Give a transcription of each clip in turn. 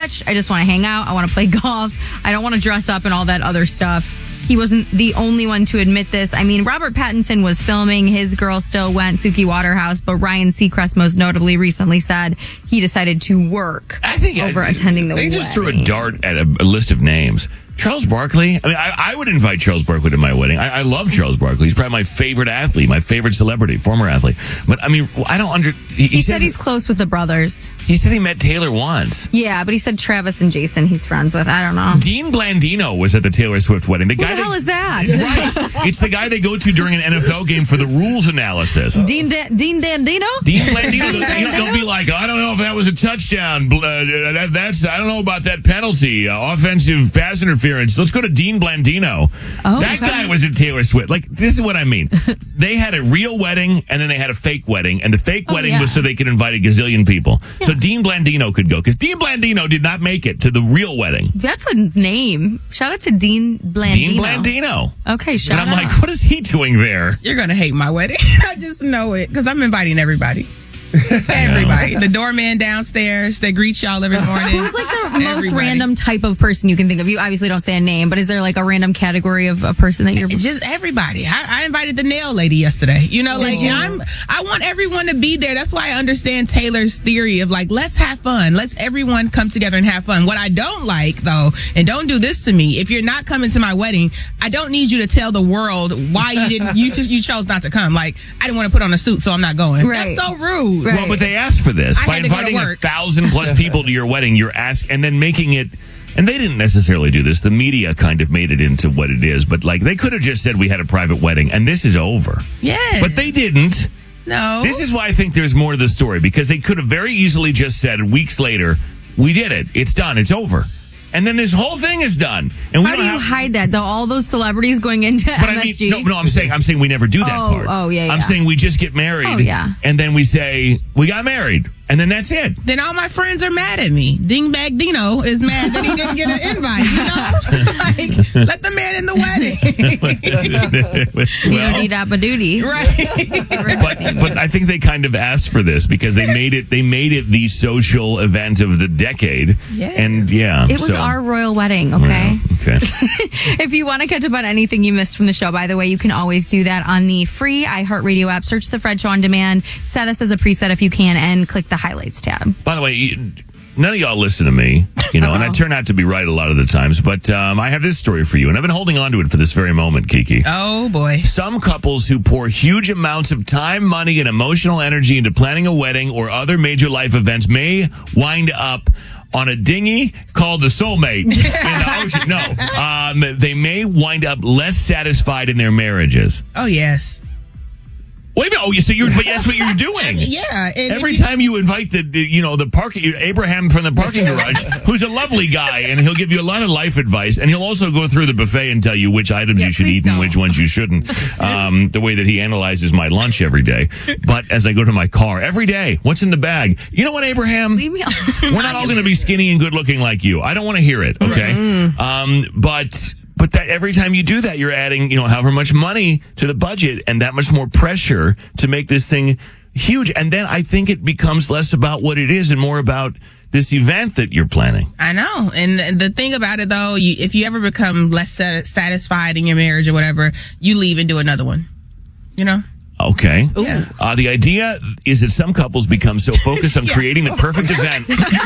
rich. I just want to hang out. I want to play golf. I don't want to dress up and all that other stuff. He wasn't the only one to admit this. I mean, Robert Pattinson was filming. His girl still went, Suki Waterhouse, but Ryan Seacrest most notably recently said he decided to work over attending the wedding. They just threw a dart at a list of names. Charles Barkley? I mean, I would invite Charles Barkley to my wedding. I love Charles Barkley. He's probably my favorite athlete, my favorite celebrity, former athlete. But, I mean, I don't He said he's close with the brothers. He said he met Taylor once. Yeah, but he said Travis and Jason he's friends with. I don't know. Dean Blandino was at the Taylor Swift wedding. Who the hell is that? Right. It's the guy they go to during an NFL game for the rules analysis. Dean Blandino? Dean Blandino. They'll be like, I don't know if that was a touchdown. I don't know about that penalty. Offensive pass interference. Let's go to Dean Blandino. That guy was at Taylor Swift. Like, this is what I mean. They had a real wedding, and then they had a fake wedding, and the fake wedding was so they could invite a gazillion people. Yeah. So Dean Blandino could go, because Dean Blandino did not make it to the real wedding. That's a name. Shout out to Dean Blandino. Dean Blandino. Okay, shout out. And I'm like, what is he doing there? You're going to hate my wedding. I just know it, because I'm inviting everybody. Everybody. The doorman downstairs, they greet y'all every morning. Who's like the most random type of person you can think of? You obviously don't say a name, but is there like a random category of a person that you're... Just everybody. I invited the nail lady yesterday. You know, like, I want everyone to be there. That's why I understand Taylor's theory of like, let's have fun. Let's everyone come together and have fun. What I don't like, though, and don't do this to me, if you're not coming to my wedding, I don't need you to tell the world why you chose not to come. Like, I didn't want to put on a suit, so I'm not going. Right. That's so rude. Right. Well, but they asked for this. By inviting 1,000 plus people to your wedding, you're asking, and then making it, and they didn't necessarily do this. The media kind of made it into what it is, but like, they could have just said we had a private wedding, and this is over. Yeah. But they didn't. No. This is why I think there's more to the story, because they could have very easily just said weeks later, we did it. It's done. It's over. And then this whole thing is done. And how do you hide that, though? All those celebrities going into MSG? I mean, no, I'm saying we never do that part. Oh, yeah. I'm saying we just get married. Oh, yeah. And then we say, we got married. And then that's it. Then all my friends are mad at me. Dingbag Dino is mad that he didn't get an invite, you know? Like, let the man in the wedding. Right. But I think they kind of asked for this because they made it the social event of the decade. Yes. And it was our royal wedding, okay? Well, okay. If you want to catch up on anything you missed from the show, by the way, you can always do that on the free iHeartRadio app. Search The Fred Show on Demand. Set us as a preset if you can, and click the highlights tab. By the way, none of y'all listen to me, you know, and I turn out to be right a lot of the times, but I have this story for you, and I've been holding on to it for this very moment, Kiki. Oh, boy. Some couples who pour huge amounts of time, money, and emotional energy into planning a wedding or other major life events may wind up on a dinghy called the soulmate in the ocean. No, they may wind up less satisfied in their marriages. Oh, yes. Wait a minute. But that's what you're doing. Yeah. Every time you invite the Abraham from the parking garage, who's a lovely guy, and he'll give you a lot of life advice, and he'll also go through the buffet and tell you which items you should eat and which ones you shouldn't. The way that he analyzes my lunch every day. But as I go to my car every day, what's in the bag? You know what, Abraham? Leave me alone. We're not all going to be skinny and good looking like you. I don't want to hear it. Okay. But that every time you do that, you're adding, however much money to the budget and that much more pressure to make this thing huge. And then I think it becomes less about what it is and more about this event that you're planning. I know. And the thing about it, though, if you ever become less satisfied in your marriage or whatever, you leave and do another one, Okay. Yeah. The idea is that some couples become so focused on creating the perfect event.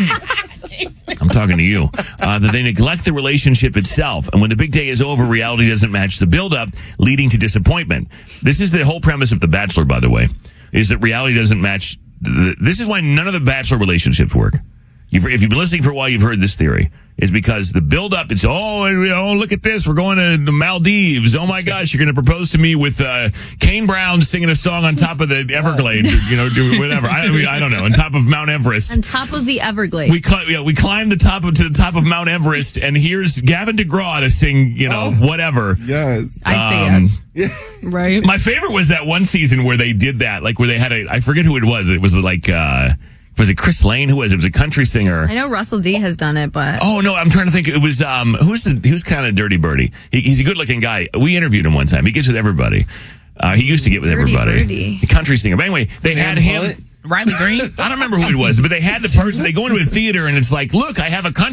I'm talking to you. That they neglect the relationship itself. And when the big day is over, reality doesn't match the build-up, leading to disappointment. This is the whole premise of The Bachelor, by the way, is that reality doesn't match. This is why none of the Bachelor relationships work. If you've been listening for a while, you've heard this theory. Is because the build-up, it's, look at this. We're going to the Maldives. Oh, my gosh, you're going to propose to me with Kane Brown singing a song on top of the Everglades, do whatever. I don't know, on top of Mount Everest. On top of the Everglades. We climb to the top of Mount Everest, and here's Gavin DeGraw to sing, whatever. Yes. I'd say yes. Right. My favorite was that one season where they did that, like where they had I forget who it was. It was like... was it Chris Lane? Who was it? It was a country singer. I know Russell D has done it, but... Oh, no, I'm trying to think. It was, who's kind of Dirty Birdie? He's a good-looking guy. We interviewed him one time. He gets with everybody. He used to get with everybody. Birdie. The country singer. But anyway, they had him... Riley Green? I don't remember who it was, but they had the person... They go into a theater, and it's like, look, I have a country